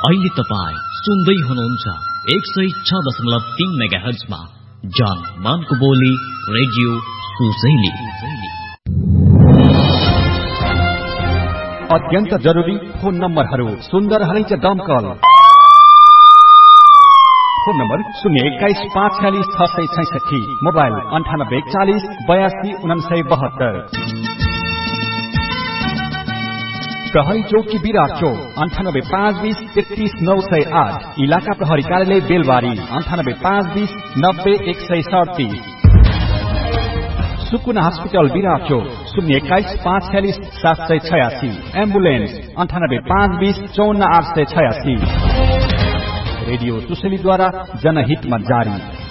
अहिले तपाईँ सुन्दै हुनुहुन्छ 106.3 मेगाहर्जमा जान मानको बोली रेडियो सुजैली। अत्यन्त जरुरी फोन नम्बरहरू सुन्दर हलैचा दमकल फोन नम्बर 021-546-666, मोबाइल 9840-82-9972। प्रहरी चौकी विराट चौक 98-520-33-908, इलाका प्रहरी कार्यालय बेलबारी 98-520-90-137। सुकुना हस्पिटल विराट चौक 021-546-786, एम्बुलेन्स 98-520-54-886। रेडियो सुसेलीद्वारा जनहितमा जारी।